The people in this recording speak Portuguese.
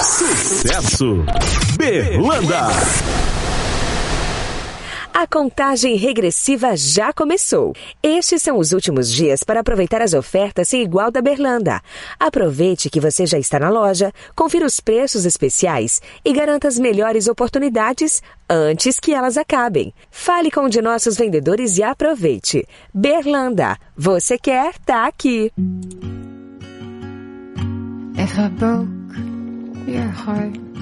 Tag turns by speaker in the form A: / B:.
A: Sucesso! Berlanda!
B: A contagem regressiva já começou. Estes são os últimos dias para aproveitar as ofertas sem igual da Berlanda. Aproveite que você já está na loja, confira os preços especiais e garanta as melhores oportunidades antes que elas acabem. Fale com um de nossos vendedores e aproveite. Berlanda, você quer, tá aqui.
C: If I broke your heart,